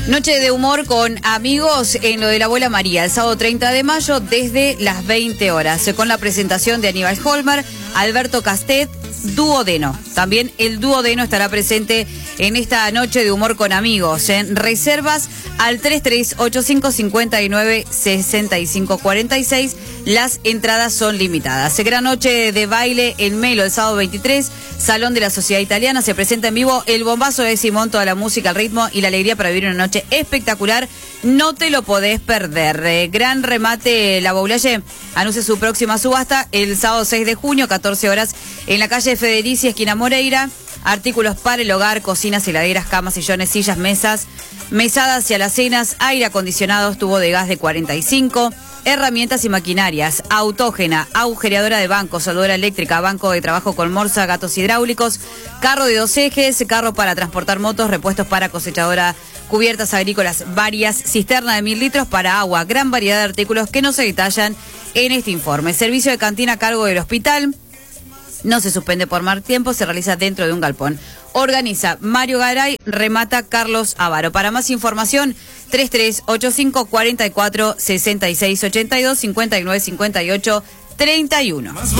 Noche de humor con amigos en lo de la abuela María, el sábado 30 de mayo desde las 20 horas, con la presentación de Aníbal Holmer, Alberto Castet, Duodeno. También el Duodeno estará presente en esta noche de humor con amigos. En reservas al 3385596546. Las entradas son limitadas. Gran noche de baile en Melo el sábado 23, Salón de la Sociedad Italiana. Se presenta en vivo el bombazo de Simón, toda la música, el ritmo y la alegría para vivir una noche espectacular. No te lo podés perder. Gran remate La Boulaye anuncia su próxima subasta el sábado 6 de junio, 14 horas, en la calle Federici, esquina Moreira. Artículos para el hogar, cocinas, heladeras, camas, sillones, sillas, mesas, mesadas y alacenas, aire acondicionado, tubo de gas de 45, herramientas y maquinarias, autógena, agujereadora de banco, soldadora eléctrica, banco de trabajo con morsa, gatos hidráulicos, carro de 2 ejes, carro para transportar motos, repuestos para cosechadora, cubiertas agrícolas varias, cisterna de 1000 litros para agua, gran variedad de artículos que no se detallan en este informe. Servicio de cantina a cargo del hospital. No se suspende por mal tiempo, se realiza dentro de un galpón. Organiza Mario Garay, remata Carlos Avaro. Para más información, 3385446682 595831.